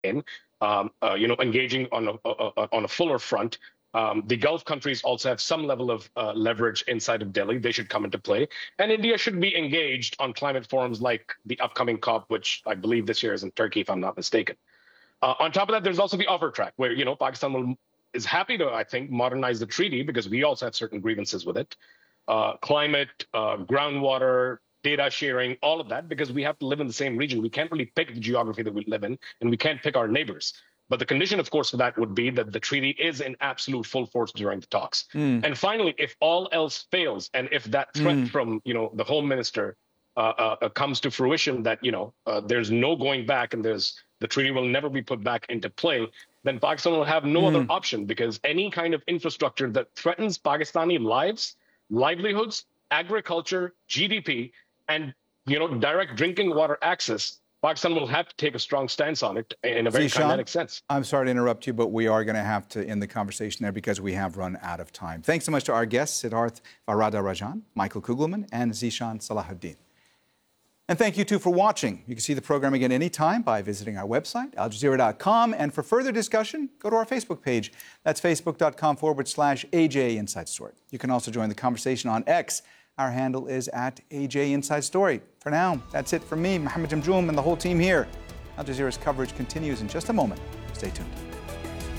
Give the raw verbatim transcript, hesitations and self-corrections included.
in, um, uh, you know, engaging on a, a, on a fuller front. Um, the Gulf countries also have some level of uh, leverage inside of Delhi. They should come into play. And India should be engaged on climate forums like the upcoming COP, which I believe this year is in Turkey, if I'm not mistaken. Uh, on top of that, there's also the offer track where, you know, Pakistan will, is happy to, I think, modernize the treaty because we also have certain grievances with it. Uh, climate, uh, groundwater, data sharing, all of that, because we have to live in the same region. We can't really pick the geography that we live in, and we can't pick our neighbors. But the condition, of course, for that would be that the treaty is in absolute full force during the talks. Mm. And finally, if all else fails, and if that threat mm. from, you know, the Home Minister uh, uh, comes to fruition, that, you know, uh, there's no going back and there's the treaty will never be put back into play, then Pakistan will have no mm. other option, because any kind of infrastructure that threatens Pakistani lives, livelihoods, agriculture, G D P, and, you know, direct drinking water access, Pakistan will have to take a strong stance on it in a very Zeeshan, kinetic sense. I'm sorry to interrupt you, but we are going to have to end the conversation there because we have run out of time. Thanks so much to our guests, Siddharth Varadarajan, Michael Kugelman, and Zeeshan Salahuddin. And thank you, too, for watching. You can see the program again anytime by visiting our website, al jazeera dot com. And for further discussion, go to our Facebook page. That's facebook.com forward slash AJ Inside Story. You can also join the conversation on X. Our handle is at A J Inside Story. For now, that's it from me, Mohammed Jamjoom, and the whole team here. Al Jazeera's coverage continues in just a moment. Stay tuned.